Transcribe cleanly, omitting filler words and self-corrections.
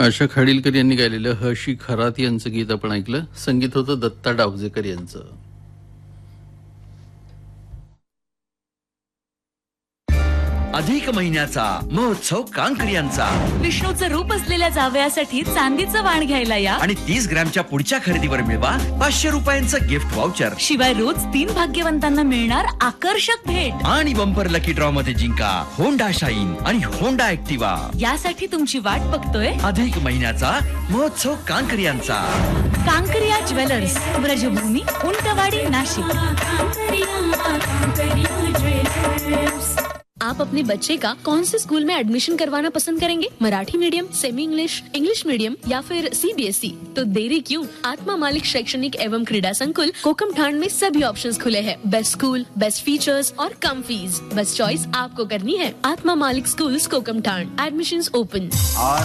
आशा खाडीलकर यांनी गायलेलं हशी खरात यांचं गीत आपण ऐकलं. संगीत होतं दत्ता डावजेकर यांचं. अधिक महिन्याचा महोत्सव कांकरियांचा. विष्णूचं रूप असलेल्या जावयासाठी चांदीचं वाण घ्यायला या आणि 30 ग्रॅमच्या पुढच्या खरेदीवर मिळवा 500 रुपयांचं गिफ्ट व्हाउचर. शिवाय रोज 3 भाग्यवंतांना मिळणार आकर्षक भेट आणि बंपर लकी ड्रॉ मध्ये जिंका होंडा शाईन आणि होंडा ऍक्टिवा. यासाठी तुमची वाट बघतोय अधिक महिन्याचा महोत्सव कांकरियांचा. कांकरिया ज्वेलर्स, ब्रजभूमी, उंटवाडी, नाशिक. आप अपने बच्चे का कौन से स्कूल में एडमिशन करवाना पसंद करेंगे? Marathi medium, semi English, English medium या फिर CBSE? तो देरी क्यों? आत्मा मालिक शैक्षणिक एवं क्रीड़ा संकुल कोकमठाण में सभी ऑप्शंस खुले हैं. बेस्ट स्कूल, बेस्ट फीचर्स और कम फीस. बस चॉइस आपको करनी है. आत्मा मालिक स्कूल्स कोकमठाण. Admissions open.